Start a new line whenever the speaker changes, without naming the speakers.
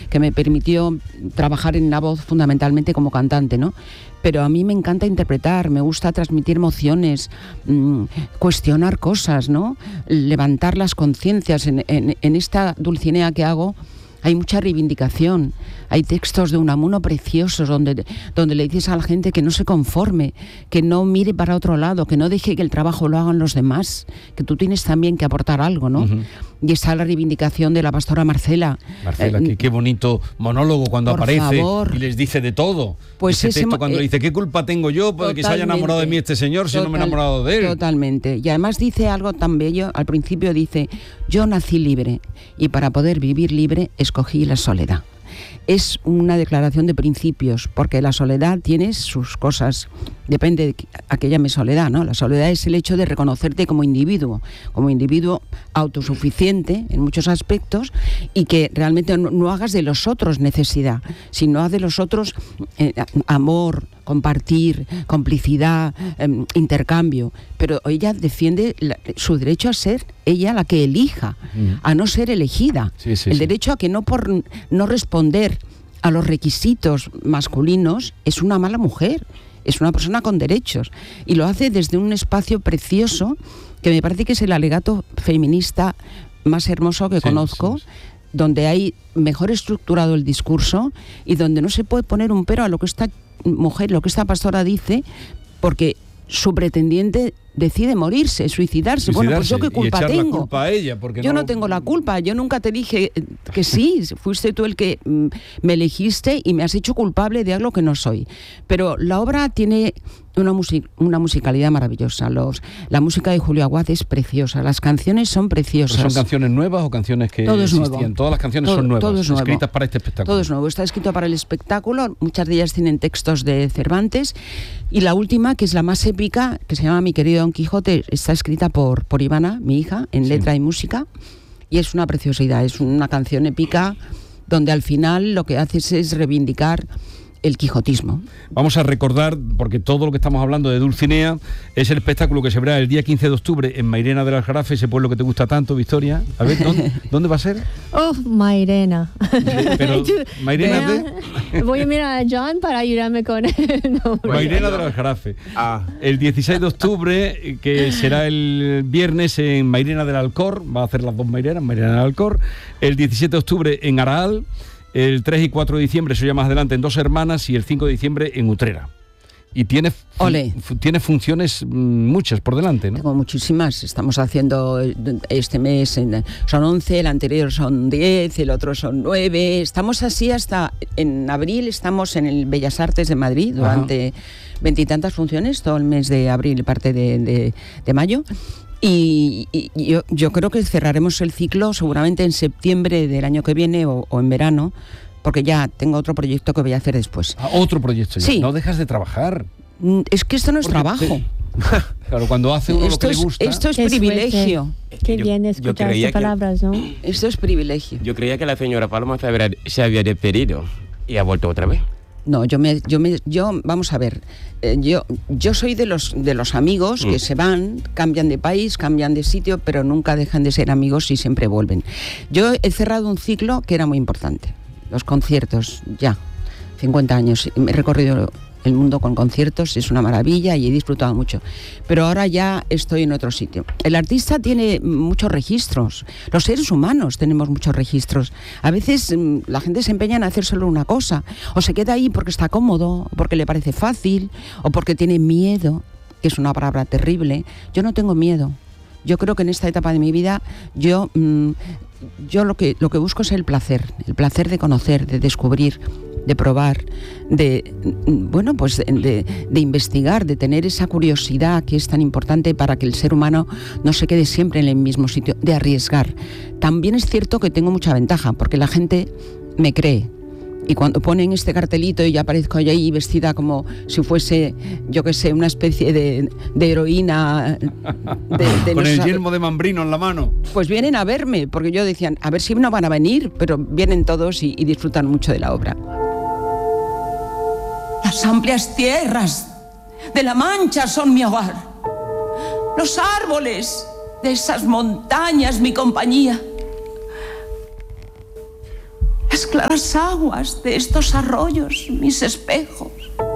que me permitió trabajar en la voz fundamentalmente como cantante, ¿no? Pero a mí me encanta interpretar, me gusta transmitir emociones, cuestionar cosas, ¿no? Levantar las conciencias. En esta Dulcinea que hago hay mucha reivindicación. Hay textos de Unamuno preciosos donde le dices a la gente que no se conforme, que no mire para otro lado, que no deje que el trabajo lo hagan los demás, que tú tienes también que aportar algo, ¿no? Uh-huh. Y está la reivindicación de la pastora Marcela.
Marcela, qué bonito monólogo cuando aparece y les dice de todo.
Pues
ese texto cuando dice, ¿qué culpa tengo yo de que se haya enamorado de mí este señor si no me he enamorado de él?
Totalmente. Y además dice algo tan bello, al principio dice, yo nací libre y para poder vivir libre escogí la soledad. Es una declaración de principios, porque la soledad tiene sus cosas, depende de a qué llame soledad, ¿no? La soledad es el hecho de reconocerte como individuo autosuficiente en muchos aspectos y que realmente no hagas de los otros necesidad, sino haz de los otros amor, compartir, complicidad, intercambio. Pero ella defiende su derecho a ser ella la que elija, a no ser elegida. El derecho a que no por no responder a los requisitos masculinos es una mala mujer, es una persona con derechos. Y lo hace desde un espacio precioso que me parece que es el alegato feminista más hermoso que conozco, donde hay mejor estructurado el discurso y donde no se puede poner un pero a lo que esta mujer, lo que esta pastora dice, porque su pretendiente decide morirse, suicidarse. Bueno, pues yo qué culpa tengo.
La culpa a ella, porque
yo no tengo la culpa, yo nunca te dije que sí, fuiste tú el que me elegiste y me has hecho culpable de algo que no soy. Pero la obra tiene una musicalidad maravillosa. La música de Julio Aguad es preciosa, las canciones son preciosas.
¿Pero son canciones nuevas o canciones que existían? Todas las canciones son nuevas, escritas para este espectáculo.
Todo es nuevo, está escrito para el espectáculo, muchas de ellas tienen textos de Cervantes, y la última, que es la más épica, que se llama Mi querido Don Quijote, está escrita por Ivana, mi hija, en letra y música, y es una preciosidad, es una canción épica donde al final lo que haces es reivindicar el quijotismo.
Vamos a recordar, porque todo lo que estamos hablando de Dulcinea es el espectáculo que se verá el día 15 de octubre en Mairena del Aljarafe, ese pueblo que te gusta tanto, Victoria. A ver, ¿dónde va a ser?
Oh, Mairena.
Pero, ¿Mairena de...?
Voy a mirar a John para ayudarme con él.
Mairena del Aljarafe. El 16 de octubre, que será el viernes en Mairena del Alcor, va a hacer las dos Mairenas, Mairena del Alcor. El 17 de octubre en Araal. El 3 y 4 de diciembre, eso ya más adelante, en Dos Hermanas, y el 5 de diciembre en Utrera. Y tiene funciones muchas por delante, ¿no?
Tengo muchísimas. Estamos haciendo este mes, son 11, el anterior son 10, el otro son 9. Estamos así hasta en abril, estamos en el Bellas Artes de Madrid durante 20 y tantas funciones, todo el mes de abril y parte de mayo. Y yo creo que cerraremos el ciclo seguramente en septiembre del año que viene o en verano, porque ya tengo otro proyecto que voy a hacer después.
Otro proyecto ya.
Sí.
No dejas de trabajar.
Es que esto no es trabajo.
Claro, cuando hace uno lo que le gusta.
Esto es privilegio.
Qué bien escuchar estas palabras, ¿no?
Esto es privilegio.
Yo creía que la señora Paloma se había despedido y ha vuelto otra vez.
No, yo vamos a ver, yo soy de los amigos que se van, cambian de país, cambian de sitio, pero nunca dejan de ser amigos y siempre vuelven. Yo he cerrado un ciclo que era muy importante, los conciertos, ya, 50 años, he recorrido el mundo con conciertos, es una maravilla y he disfrutado mucho, pero ahora ya estoy en otro sitio. El artista tiene muchos registros, los seres humanos tenemos muchos registros. A veces la gente se empeña en hacer solo una cosa, o se queda ahí porque está cómodo, o porque le parece fácil, o porque tiene miedo, que es una palabra terrible. Yo no tengo miedo. Yo creo que en esta etapa de mi vida yo lo que busco es el placer de conocer, de descubrir, de probar, de investigar, de tener esa curiosidad que es tan importante para que el ser humano no se quede siempre en el mismo sitio, de arriesgar. También es cierto que tengo mucha ventaja, porque la gente me cree. Y cuando ponen este cartelito y yo aparezco ahí vestida como si fuese, yo qué sé, una especie de heroína...
Con el yelmo de Mambrino en la mano.
Pues vienen a verme, porque yo decían, a ver si no van a venir, pero vienen todos y disfrutan mucho de la obra. Las amplias tierras de La Mancha son mi hogar. Los árboles de esas montañas mi compañía.
las claras aguas de estos arroyos mis espejos.